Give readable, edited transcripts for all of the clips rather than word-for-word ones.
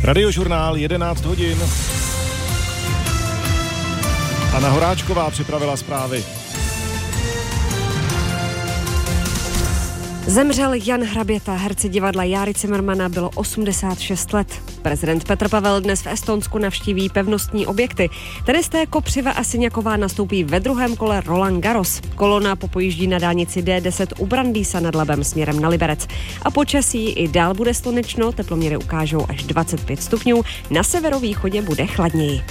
Radiožurnál 11 hodin. Anna Horáčková připravila zprávy. Zemřel Jan Hraběta, herci divadla Járy Cimrmana, bylo 86 let. Prezident Petr Pavel dnes v Estonsku navštíví pevnostní objekty. Tenisté Kopřiva a Siniaková nastoupí ve druhém kole Roland Garros. Kolona popojíždí na dálnici D10 u Brandýsa nad Labem směrem na Liberec. A počasí i dál bude slunečno, teploměry ukážou až 25 stupňů, na severovýchodě bude chladněji.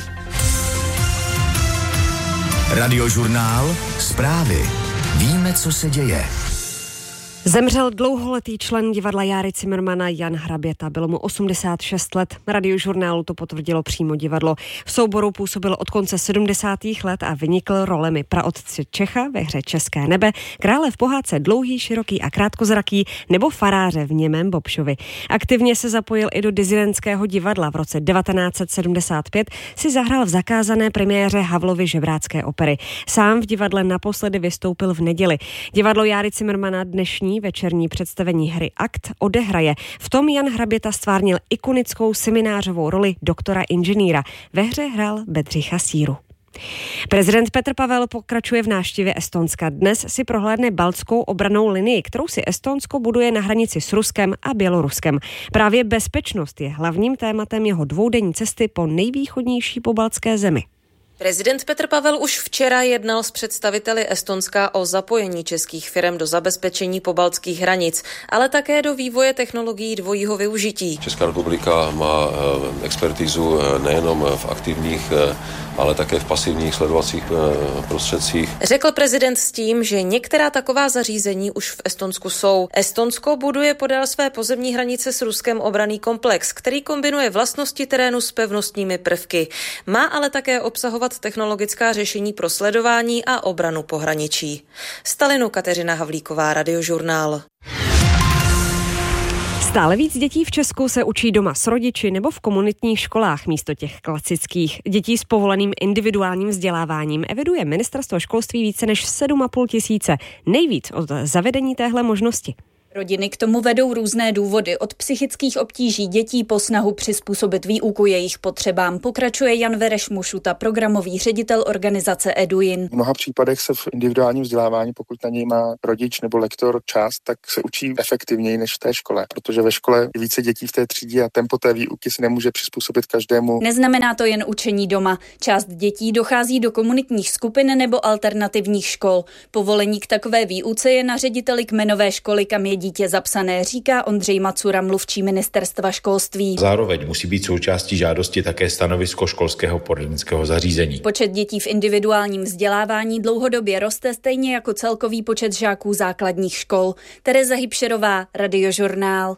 Radiožurnál, zprávy. Víme, co se děje. Zemřel dlouholetý člen divadla Járy Cimrmana Jan Hraběta. Bylo mu 86 let. Radiožurnálu to potvrdilo přímo divadlo. V souboru působil od konce 70. let a vynikl rolemi praotce Čecha ve hře České nebe, krále v pohádce Dlouhý, široký a krátkozraký nebo faráře v Němém Bobšovi. Aktivně se zapojil i do disidentského divadla. V roce 1975 si zahrál v zakázané premiéře Havlovy žebrácké opery. Sám v divadle naposledy vystoupil v neděli. Divadlo Járy Cimrmana dnešní večerní představení hry Akt odehraje. V tom Jan Hraběta stvárnil ikonickou seminářovou roli doktora inženýra. Ve hře hrál Bedřicha Síru. Prezident Petr Pavel pokračuje v návštěvě Estonska. Dnes si prohlédne baltskou obrannou linii, kterou si Estonsko buduje na hranici s Ruskem a Běloruskem. Právě bezpečnost je hlavním tématem jeho dvoudenní cesty po nejvýchodnější pobaltské zemi. Prezident Petr Pavel už včera jednal s představiteli Estonska o zapojení českých firem do zabezpečení pobaltských hranic, ale také do vývoje technologií dvojího využití. Česká republika má expertízu nejenom v aktivních, ale také v pasivních sledovacích prostředcích. Řekl prezident s tím, že některá taková zařízení už v Estonsku jsou. Estonsko buduje podél své pozemní hranice s Ruskem obranný komplex, který kombinuje vlastnosti terénu s pevnostními prvky. Má ale také obsahovat technologická řešení pro sledování a obranu pohraničí. Stalinu Kateřina Havlíková, Radiožurnál. Stále víc dětí v Česku se učí doma s rodiči nebo v komunitních školách místo těch klasických. Dětí s povoleným individuálním vzděláváním eviduje Ministerstvo školství více než 7,5 tisíce. Nejvíc od zavedení téhle možnosti. Rodiny k tomu vedou různé důvody, od psychických obtíží dětí po snahu přizpůsobit výuku jejich potřebám. Pokračuje Jan Vereš Mušuta, programový ředitel organizace Eduin. V mnoha případech se v individuálním vzdělávání, pokud na něj má rodič nebo lektor čas, tak se učí efektivněji než v té škole, protože ve škole je více dětí v té třídě a tempo té výuky se nemůže přizpůsobit každému. Neznamená to jen učení doma. Část dětí dochází do komunitních skupin nebo alternativních škol. Povolení k takové výuce je na řediteli kmenové školy, kam je dítě zapsané, říká Ondřej Macura, mluvčí ministerstva školství. Zároveň musí být součástí žádosti také stanovisko školského poradenského zařízení. Počet dětí v individuálním vzdělávání dlouhodobě roste, stejně jako celkový počet žáků základních škol. Tereza Hybšerová, Radiožurnál.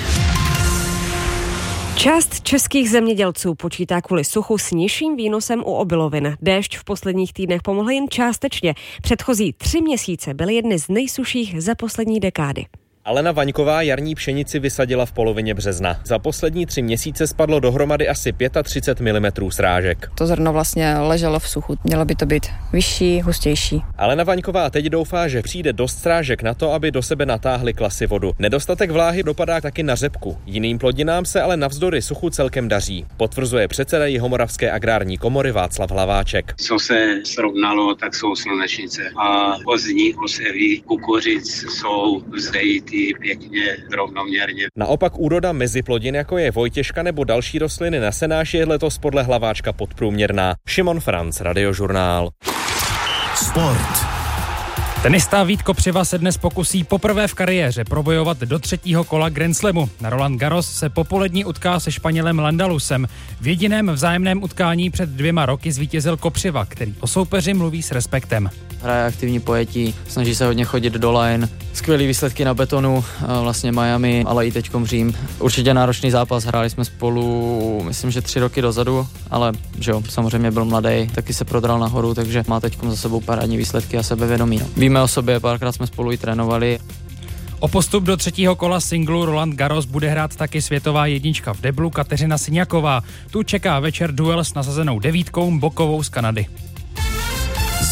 Část českých zemědělců počítá kvůli suchu s nižším výnosem u obilovin. Déšť v posledních týdnech pomohl jen částečně. Předchozí 3 měsíce byly jedny z nejsušších za poslední dekády. Alena Vaňková jarní pšenici vysadila v polovině března. Za poslední 3 měsíce spadlo dohromady asi 35 mm srážek. To zrno vlastně leželo v suchu. Mělo by to být vyšší, hustější. Alena Vaňková teď doufá, že přijde dost srážek na to, aby do sebe natáhly klasy vodu. Nedostatek vláhy dopadá taky na řepku. Jiným plodinám se ale navzdory suchu celkem daří. Potvrzuje předseda Jihomoravské agrární komory Václav Hlaváček. Co se srovnalo, tak jsou slunečnice. A pozdní osevy kukuřic jsou vzdejity pěkně rovnoměrně. Naopak úroda meziplodin, jako je vojtěžka nebo další rostliny na senáš, je letos podle Hlaváčka podprůměrná. Šimon Franc, Radiožurnál. Sport. Tenista Vít Kopřiva se dnes pokusí poprvé v kariéře probojovat do 3. kola Grand Slamu. Na Roland Garros se popolední utká se Španělem Landalusem. V jediném vzájemném utkání před 2 roky zvítězil Kopřiva, který o soupeři mluví s respektem. Hraje aktivní pojetí, snaží se hodně chodit do line, skvělý výsledky na betonu, vlastně Miami, ale i teďkom Řím. Určitě náročný zápas, hráli jsme spolu, myslím, že 3 roky dozadu, ale že jo, samozřejmě byl mladý, taky se prodral nahoru, takže má teďkom za sebou parádní výsledky a sebevědomí. No. Víme o sobě, párkrát jsme spolu i trénovali. O postup do 3. kola singlu Roland Garros bude hrát taky světová jednička v deblu Kateřina Siniaková. Tu čeká večer duel s nasazenou 9 Bokovou z Kanady.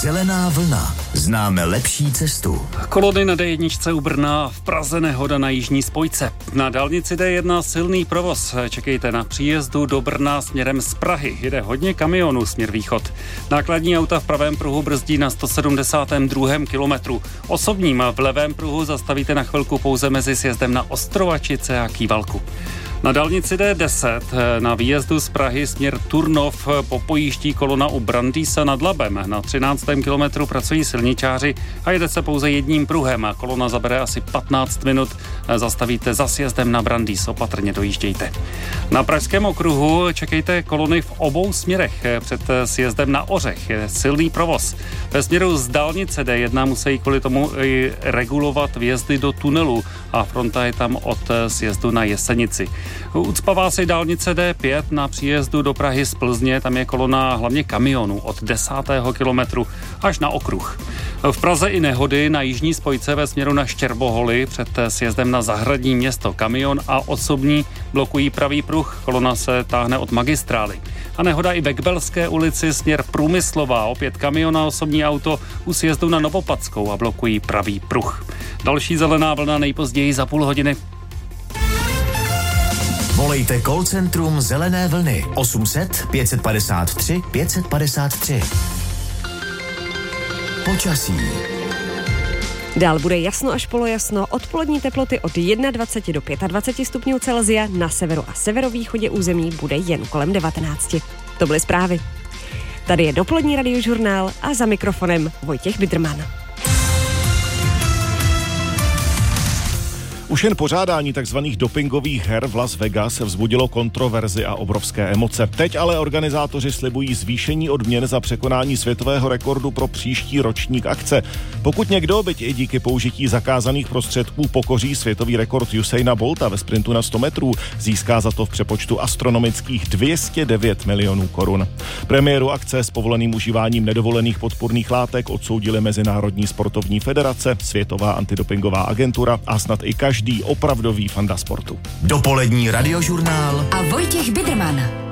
Zelená vlna. Známe lepší cestu. Kolony na D1 u Brna, v Praze nehoda na jižní spojce. Na dálnici D1 silný provoz. Čekejte na příjezdu do Brna směrem z Prahy. Jede hodně kamionů směr východ. Nákladní auta v pravém pruhu brzdí na 172. kilometru. Osobním v levém pruhu zastavíte na chvilku pouze mezi sjezdem na Ostrovačice a Kývalku. Na dálnici D10 na výjezdu z Prahy směr Turnov popojíždí kolona u Brandýsa nad Labem. Na 13. kilometru pracují silničáři a jede se pouze jedním pruhem. Kolona zabere asi 15 minut. Zastavíte za sjezdem na Brandýs. Opatrně dojíždějte. Na Pražském okruhu čekejte kolony v obou směrech. Před sjezdem na Ořech je silný provoz. Ve směru z dálnice D1 musí kvůli tomu regulovat vjezdy do tunelu a fronta je tam od sjezdu na Jesenici. Ucpává se dálnice D5 na příjezdu do Prahy z Plzně, tam je kolona hlavně kamionů od 10. kilometru až na okruh. V Praze i nehody na jižní spojce ve směru na Štěrboholy před sjezdem na Zahradní Město. Kamion a osobní blokují pravý pruh, kolona se táhne od magistrály. A nehoda i ve Kbelské ulici směr Průmyslová, opět kamion a osobní auto u sjezdu na Novopadskou a blokují pravý pruh. Další zelená vlna nejpozději za půl hodiny. Volejte call centrum Zelené vlny 800 553 553. Počasí. Dál bude jasno až polojasno, odpolední teploty od 21 do 25 stupňů Celsia, na severu a severovýchodě území bude jen kolem 19. To byly zprávy. Tady je dopolední radiožurnál a za mikrofonem Vojtěch Bidrman. Už jen pořádání takzvaných dopingových her v Las Vegas vzbudilo kontroverzi a obrovské emoce. Teď ale organizátoři slibují zvýšení odměn za překonání světového rekordu pro příští ročník akce. Pokud někdo, byť i díky použití zakázaných prostředků, pokoří světový rekord Usaina Bolta ve sprintu na 100 metrů, získá za to v přepočtu astronomických 209 milionů korun. Premiéru akce s povoleným užíváním nedovolených podpůrných látek odsoudili Mezinárodní sportovní federace, Světová antidopingová agentura a snad i každý opravdový fanda sportu. Dopolední radiožurnál a Vojtěch Bidrman.